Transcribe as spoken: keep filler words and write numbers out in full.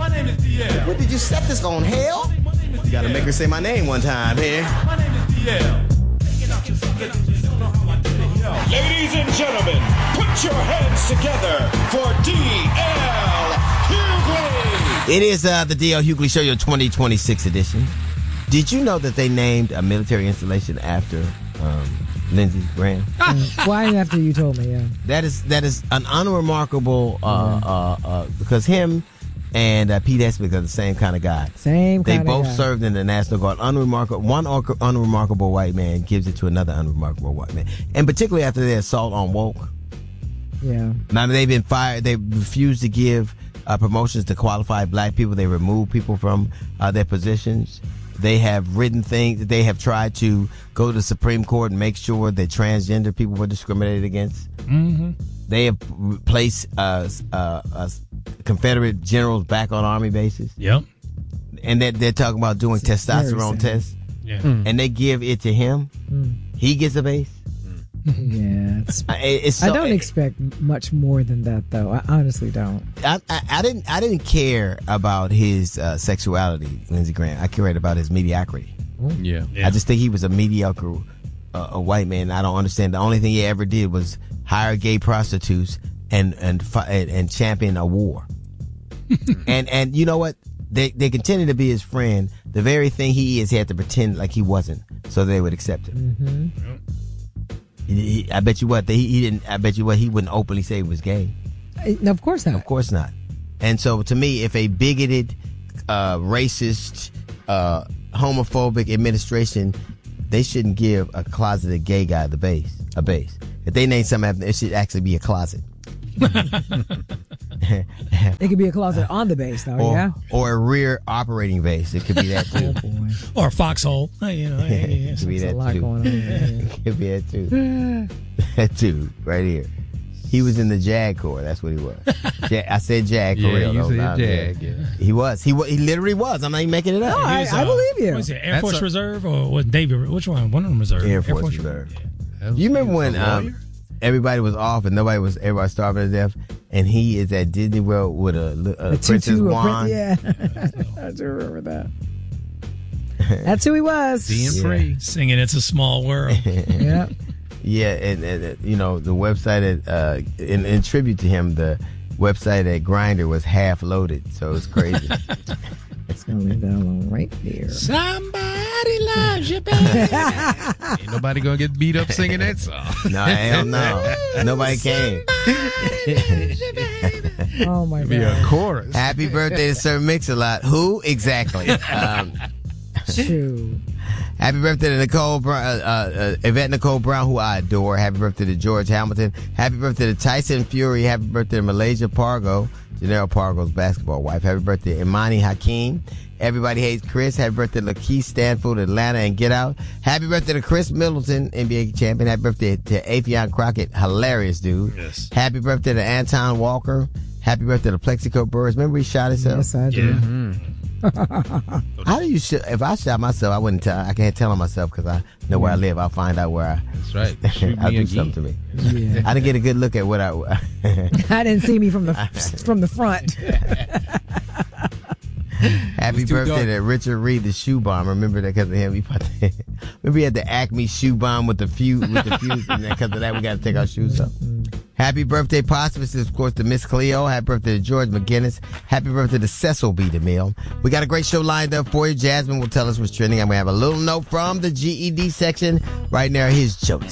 My name is D L. What did you set this on, hell? You gotta make her say my name one time here. My name is D L. Ladies and gentlemen, put your hands together for D L Hughley. It is uh, the D L Hughley Show, your twenty twenty-six edition. Did you know that they named a military installation after um, Lindsey Graham? Why after you told me, yeah. That is that is an unremarkable uh, yeah. uh, uh, because him and uh, Pete Esbick are the same kind of guy. Same kind they of both guy. served in the National Guard. Unremarkable, one unremarkable white man gives it to another unremarkable white man, and particularly after their assault on woke. Yeah. Now they've been fired. They refused to give uh, promotions to qualified black people. They removed people from uh, their positions. They have written things. They have tried to go to the Supreme Court and make sure that transgender people were discriminated against. Mm-hmm. They have placed uh, uh, uh, Confederate generals back on Army bases. Yep. And they're, they're talking about doing It's testosterone tests. Yeah. Mm. And they give it to him. Mm. He gets a base. Yeah. It's, Uh, it- it's so- I don't expect much more than that, though. I honestly don't. I, I, I didn't. I didn't care about his uh, sexuality, Lindsey Graham. I cared about his mediocrity. Yeah. Yeah. I just think he was a mediocre, uh, a white man. I don't understand. The only thing he ever did was hire gay prostitutes and and fi- and, and champion a war. and and you know what? They they continue to be his friend. The very thing he is, he had to pretend like he wasn't, so they would accept him. Mm-hmm. He, he, I bet you what they, he didn't. I bet you what he wouldn't openly say he was gay. No, of course not. Of course not. And so, to me, if a bigoted, uh, racist, uh, homophobic administration, they shouldn't give a closeted gay guy the base, a base. If they name something, it should actually be a closet. It could be a closet on the base, though, or, yeah? or a rear operating base. It could be that too. Oh, boy. Or a foxhole. You know, yeah, yeah. It could be There's that a lot too. going on here. It could be that too. That dude right here. He was in the JAG Corps. That's what he was. Jag, I said JAG for Yeah, real. you though, said not Jag, JAG. yeah. He was. He wa- he literally was. I'm not even making it up. No, He I, was, I uh, believe you. What was it, Air That's Force a- Reserve or what? Navy? Which one? One of them Reserve. Air Force Reserve. Yeah. You remember when A um, lawyer? everybody was off and nobody was everybody starving to death, and he is at Disney World with a, a, A princess tutu, a wand. prin- yeah. I do remember that. That's who he was. Being Yeah. free. Singing "It's a Small World." Yeah. Yeah, and, and uh, you know the website at uh, in, in tribute to him, the website at Grindr was half loaded, so it's crazy. It's going to leave that alone right there. Somebody loves you, baby. Ain't nobody gonna get beat up singing that song. No, hell no, nobody came. Oh, my Be a God. chorus. Happy birthday to Sir Mix-a-Lot. Who exactly? Um, Shoot. Happy birthday to Nicole Brown, uh, uh, Yvette Nicole Brown, who I adore. Happy birthday to George Hamilton. Happy birthday to Tyson Fury. Happy birthday to Malaysia Pargo, Janelle Pargo's basketball wife. Happy birthday to Imani Hakeem. Everybody Hates Chris. Happy birthday to Lakeith Stanfield, Atlanta, and Get Out. Happy birthday to Chris Middleton, N B A champion. Happy birthday to Afion Crockett, hilarious dude. Yes. Happy birthday to Anton Walker. Happy birthday to Plexico Burris. Remember he shot himself? Yes, I do. Yeah. How do you sh- if I shot myself, I wouldn't tell. I can't tell on myself because I know where I live. I'll find out where I. That's right. Shoot I'll me do again. something to me. Yeah. I didn't get a good look at what I. I didn't see me from the from the front. Happy It's too birthday dark. to Richard Reed, the shoe bomb. Remember that because of him. He put the, remember he had the Acme shoe bomb with the fuse, with the fuse, and because of that we got to take our shoes off. Happy birthday, posthumous, of course, to Miss Cleo. Happy birthday to George McGinnis. Happy birthday to Cecil B. DeMille. We got a great show lined up for you. Jasmine will tell us what's trending. I'm going to have a little note from the G E D section right now. Here's Jonas.